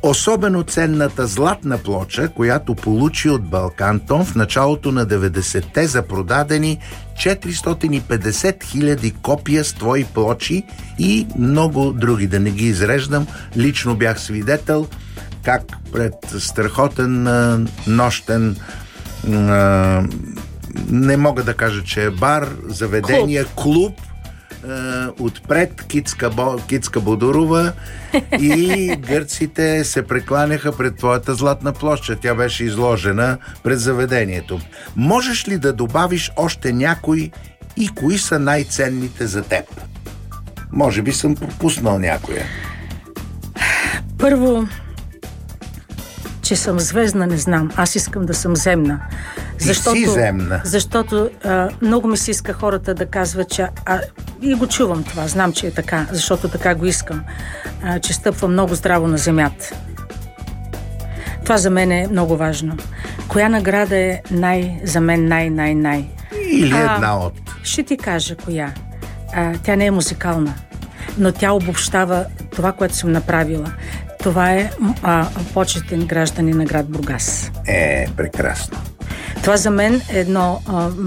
Особено ценната златна плоча, която получи от Балкантон в началото на 90-те за продадени 450 000 копия с твои плочи и много други. Да не ги изреждам, лично бях свидетел как пред страхотен нощен не мога да кажа, че е бар, заведение, клуб, отпред Кицка Бодорова и гърците се прекланяха пред твоята златна площа. Тя беше изложена пред заведението. Можеш ли да добавиш още някой и кои са най-ценните за теб? Може би съм пропуснал някоя. Първо, че съм звездна, не знам. Аз искам да съм земна. Защото много ми се иска хората да казват, че... и го чувам това, знам, че е така, защото така го искам, че стъпва много здраво на земята. Това за мен е много важно. Коя награда е за мен най? Или една от? Ще ти кажа коя. Тя не е музикална, но тя обобщава това, което съм направила. Това е почетен гражданин на град Бургас. Прекрасно. Това за мен е едно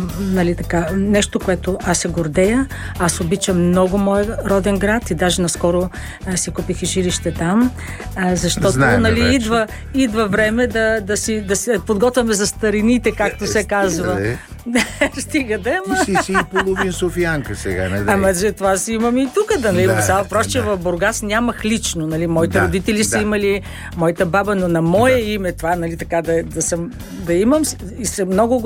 нещо, което аз се гордея. Аз обичам много моя роден град и даже наскоро си купих и жилище там, защото идва време да се подготвяме за старините, както се казва. Стига да, Ти си и половин софиянка сега, не дай. За това си имам и тук, Просто в Бургас нямах лично, моите родители са имали, моята баба, но на мое име това, да имам и се много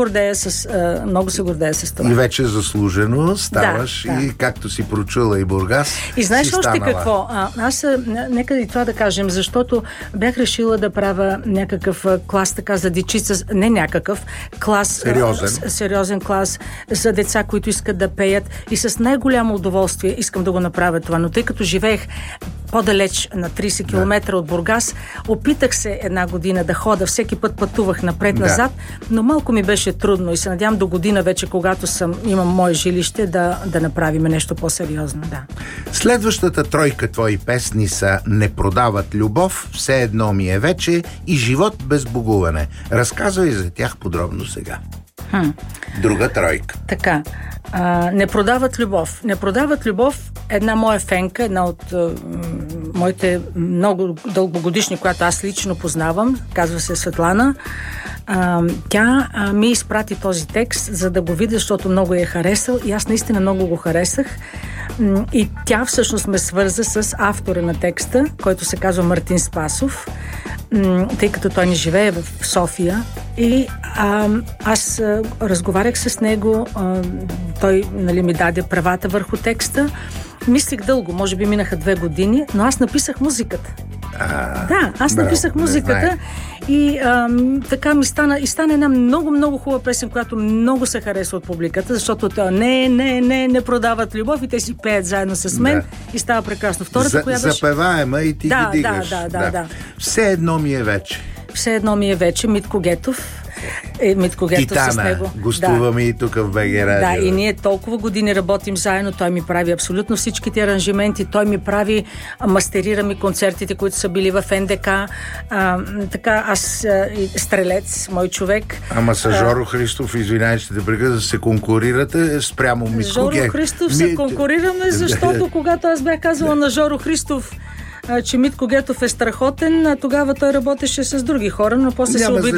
се гордея с това. И вече заслужено ставаш и както си прочула и Бургас. И знаеш още какво? Аз нека и това да кажем, защото бях решила да правя някакъв клас така за дечица, не някакъв клас, сериозен клас за деца, които искат да пеят и с най-голямо удоволствие искам да го направя това. Но тъй като живеех по-далеч на 30 км от Бургас, опитах се една година да хода, всеки път пътувах напред-назад, но малко ми беше трудно и се надявам до година вече, когато имам мое жилище, да направим нещо по-сериозно. Да. Следващата тройка твои песни са "Не продават любов", "Все едно ми е вече" и "Живот без богуване". Разказвай за тях подробно сега. Друга тройка. Така. "Не продават любов". "Не продават любов" една моя фенка, една от моите много дългогодишни, която аз лично познавам, казва се Светлана. Тя ми изпрати този текст, за да го видя, защото много я харесал и аз наистина много го харесах. И тя всъщност ме свърза с автора на текста, който се казва Мартин Спасов, тъй като той не живее в София. И аз разговарях с него, той ми даде правата върху текста. Мислих дълго, може би минаха 2 години, но аз написах музиката. Написах музиката и така ми стана една много хубава песен, която много се харесва от публиката, защото не продават любов и те си пеят заедно с мен и става прекрасно. Втората, която беше... Запеваема и ти ги дигаш. Да. "Все едно ми е вече". "Все едно ми е вече", Митко Гетов. Митко Гетов Титана, с него. гостуваме и тук в БГ Радио. Да, и ние толкова години работим заедно. Той ми прави абсолютно всичките аранжименти. Той ми прави, мастерира ми концертите, които са били в НДК. Така, аз Стрелец, мой човек. Ама с Жоро Христов, извинявай, ще те прекъсна, се конкурирате спрямо Митко Гетов. Жоро Христов се конкурираме, защото когато аз бях казала на Жоро Христов, че Митко Гетов е страхотен, тогава той работеше с други хора, но после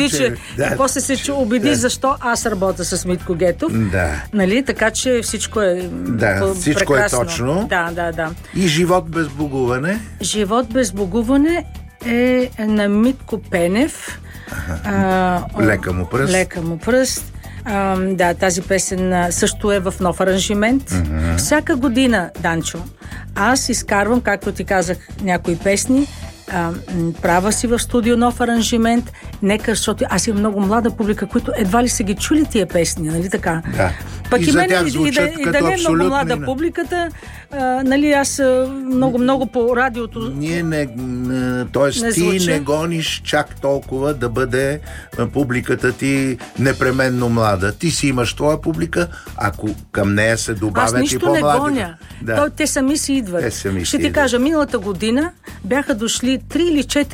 се убеди защо аз работя с Митко Гетов. Така че всичко е всичко прекрасно. Е точно. Да. И "Живот без богуване"? "Живот без богуване" е на Митко Пенев. "Лека му пръст". Тази песен също е в нов аранжимент. Всяка година, Данчо, аз изкарвам, както ти казах, някои песни, права си в студио нов аранжимент. Нека, защото аз имам много млада публика, които едва ли са ги чули тия песни, нали така? Да. Пък и мен и да не е много млада публиката, аз много по радиото. Ти не гониш чак толкова да бъде публиката ти непременно млада. Ти си имаш твоя публика, ако към нея се добавят и по-млади. Аз нищо не гоня. Те сами си идват. Ще ти кажа, миналата година бяха дошли 3 или 4